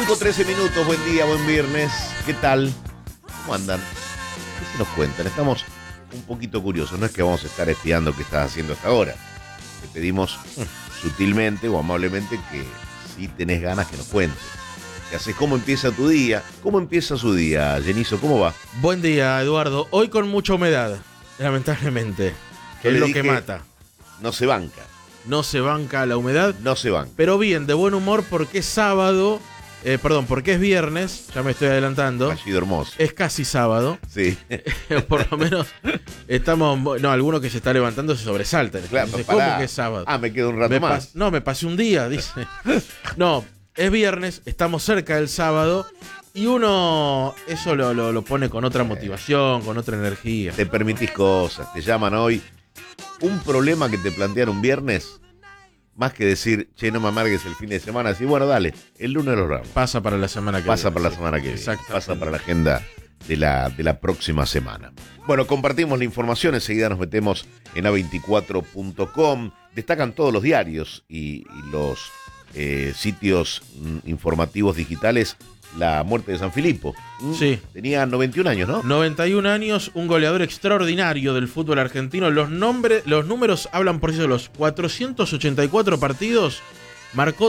5:13, buen día, buen viernes. ¿Qué tal? ¿Cómo andan? ¿Qué se nos cuentan? Estamos un poquito curiosos. No es que vamos a estar espiando qué estás haciendo hasta ahora. Te pedimos sutilmente o amablemente que si tenés ganas que nos cuentes. ¿Qué haces? ¿Cómo empieza tu día? ¿Cómo empieza su día, Jenizo? ¿Cómo va? Buen día, Eduardo. Hoy con mucha humedad, lamentablemente. Yo Es le lo dije, que mata. No se banca. No se banca la humedad. No se banca. Pero bien, de buen humor porque es sábado. Porque es viernes. Ya me estoy adelantando. Apellido hermoso. Es casi sábado. Sí. Por lo menos estamos... No, alguno que se está levantando se sobresalta. Claro, Dice, pará. ¿cómo que es sábado? Me quedo un rato más. Me pasé un día, dice. No, es viernes, estamos cerca del sábado. Y uno eso lo pone con otra motivación, con otra energía. Te permitís cosas. Te llaman hoy. Un problema que te plantean un viernes, más que decir, che, no me amargues el fin de semana, así, bueno, dale, el lunes lo grabamos. Pasa para la semana que Pasa viene. para la semana que viene. Exacto. Pasa para la agenda de la próxima semana. Bueno, compartimos la información, enseguida nos metemos en a24.com. Destacan todos los diarios y los sitios informativos digitales la muerte de San Filipo. Sí. Tenía 91 años, ¿no? 91 años, un goleador extraordinario del fútbol argentino. Los números hablan por sí solos. 484 partidos, marcó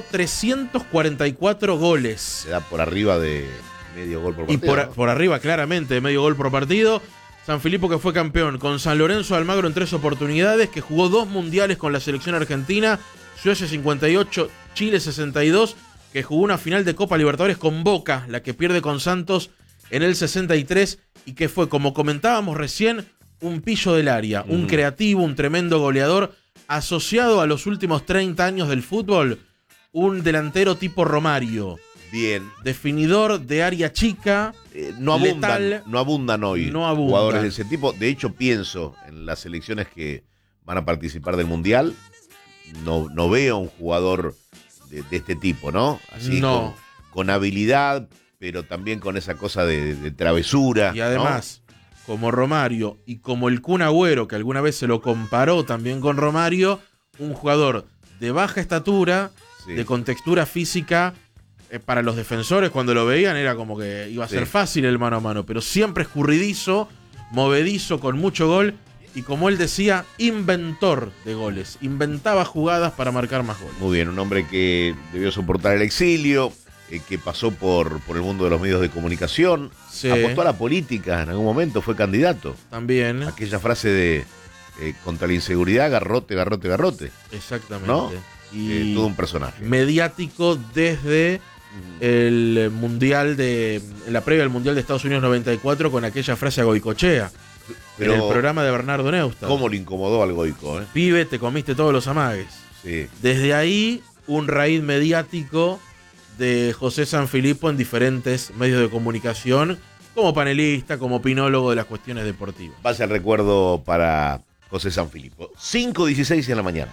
344 goles. Se da por arriba de medio gol por Y partido. ¿no? por arriba, claramente, de medio gol por partido. San Filipo, que fue campeón con San Lorenzo de Almagro en 3 oportunidades, que jugó 2 mundiales con la selección argentina, Suecia 58, Chile 62, que jugó una final de Copa Libertadores con Boca, la que pierde con Santos en el 63, y que fue, como comentábamos recién, un pillo del área, un creativo, un tremendo goleador, asociado a los últimos 30 años del fútbol, un delantero tipo Romario. Bien. Definidor de área chica, No letal. abundan hoy No abundan. jugadores de ese tipo. De hecho, pienso en las selecciones que van a participar del Mundial. No veo un jugador de este tipo, ¿no? Así No. con habilidad, pero también con esa cosa de travesura. Y además, como Romario y como el Kun Agüero, que alguna vez se lo comparó también con Romario, un jugador de baja estatura, Sí. de contextura física, para los defensores cuando lo veían era como que iba a ser Sí. fácil el mano a mano, pero siempre escurridizo, movedizo, con mucho gol, y como él decía, inventor de goles, inventaba jugadas para marcar más goles. Muy bien, un hombre que debió soportar el exilio, que pasó por el mundo de los medios de comunicación, Sí. apostó a la política en algún momento, fue candidato. También, Aquella frase de contra la inseguridad, garrote, garrote, garrote. exactamente. ¿No? Y Todo un personaje. mediático desde el mundial la previa al mundial de Estados Unidos 94, con aquella frase a Goicochea, Pero en el programa de Bernardo Neustadt. ¿cómo lo incomodó al Goico? Pibe, te comiste todos los amagues. Sí. Desde ahí, un raíz mediático de José Sanfilippo en diferentes medios de comunicación, como panelista, como opinólogo de las cuestiones deportivas. Vaya el recuerdo para José Sanfilippo. 5:16 en la mañana.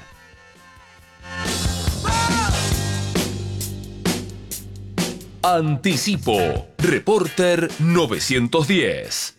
Anticipo. Reporter 910.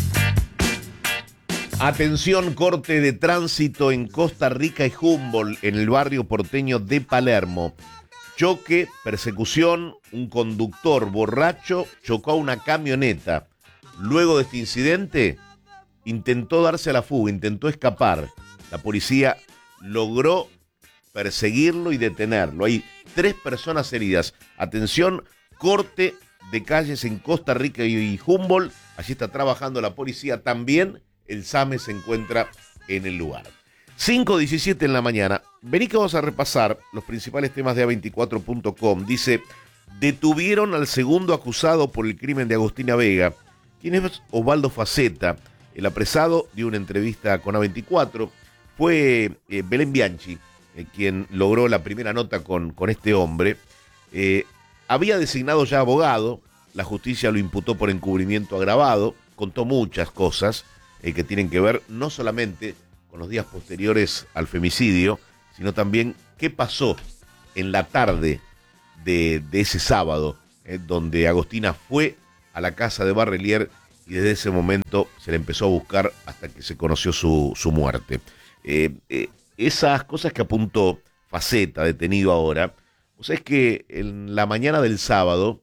Atención, corte de tránsito en Costa Rica y Humboldt, en el barrio porteño de Palermo. Choque, persecución, un conductor borracho chocó a una camioneta. Luego de este incidente, intentó darse a la fuga, intentó escapar. La policía logró perseguirlo y detenerlo. Hay 3 personas heridas. Atención, corte de calles en Costa Rica y Humboldt. Allí está trabajando la policía. También el SAME se encuentra en el lugar. 5:17 en la mañana. Vení que vamos a repasar los principales temas de a24.com. Dice, detuvieron al segundo acusado por el crimen de Agostina Vega. ¿Quién es Osvaldo Faceta? El apresado dio una entrevista con A24. Fue Belén Bianchi quien logró la primera nota con este hombre. Había designado ya abogado. La justicia lo imputó por encubrimiento agravado. Contó muchas cosas que tienen que ver no solamente con los días posteriores al femicidio, sino también qué pasó en la tarde de ese sábado, donde Agostina fue a la casa de Barrelier y desde ese momento se le empezó a buscar hasta que se conoció su muerte. Esas cosas que apuntó Faceta, detenido ahora, o sea, es que en la mañana del sábado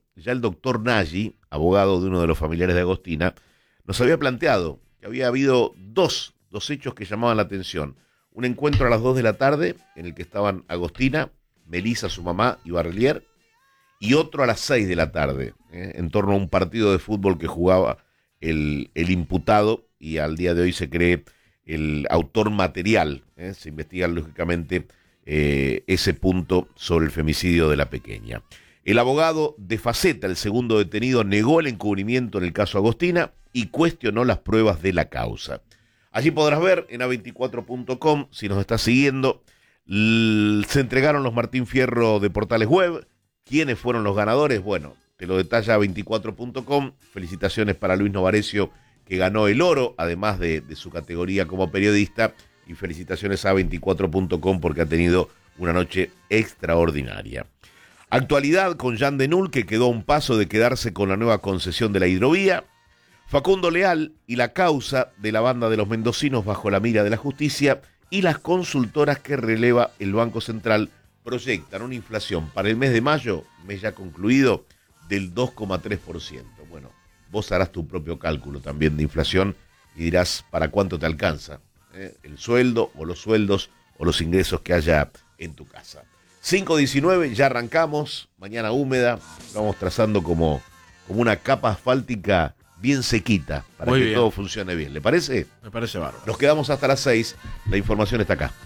ya el doctor Nagy, abogado de uno de los familiares de Agostina, nos había planteado que había habido dos hechos que llamaban la atención. Un encuentro a las 2 de la tarde en el que estaban Agostina, Melisa, su mamá y Barlier, y otro a las 6 de la tarde, en torno a un partido de fútbol que jugaba el imputado, y al día de hoy se cree el autor material. Se investiga lógicamente ese punto sobre el femicidio de la pequeña. El abogado de Faceta, el segundo detenido, negó el encubrimiento en el caso Agostina y cuestionó las pruebas de la causa. Allí podrás ver en a24.com, si nos estás siguiendo, se entregaron los Martín Fierro de Portales Web. ¿Quiénes fueron los ganadores? Bueno, te lo detalla a24.com. Felicitaciones para Luis Novarecio, que ganó el oro, además de su categoría como periodista. Y felicitaciones a a24.com porque ha tenido una noche extraordinaria. Actualidad con Jan Denul, que quedó a un paso de quedarse con la nueva concesión de la hidrovía. Facundo Leal y la causa de la banda de los mendocinos bajo la mira de la justicia, y las consultoras que releva el Banco Central proyectan una inflación para el mes de mayo, mes ya concluido, del 2,3%. Bueno, vos harás tu propio cálculo también de inflación y dirás para cuánto te alcanza el sueldo o los sueldos o los ingresos que haya en tu casa. 5:19, ya arrancamos, mañana húmeda, vamos trazando como una capa asfáltica bien sequita para que todo funcione bien. ¿Le parece? Me parece bárbaro. Nos quedamos hasta las 6. La información está acá.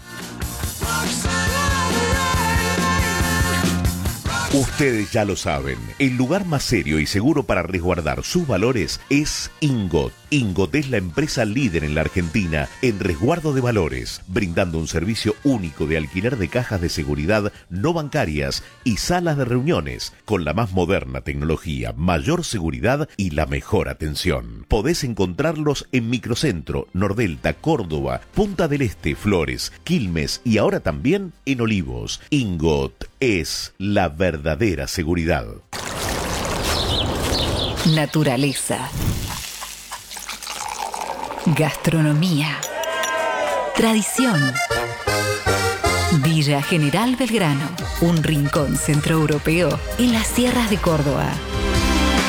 Ustedes ya lo saben, el lugar más serio y seguro para resguardar sus valores es Ingot. Ingot es la empresa líder en la Argentina en resguardo de valores, brindando un servicio único de alquiler de cajas de seguridad no bancarias y salas de reuniones, con la más moderna tecnología, mayor seguridad y la mejor atención. Podés encontrarlos en Microcentro, Nordelta, Córdoba, Punta del Este, Flores, Quilmes y ahora también en Olivos. Ingot es la verdadera seguridad. Naturaleza. Gastronomía. Tradición. Villa General Belgrano, un rincón centroeuropeo en las sierras de Córdoba.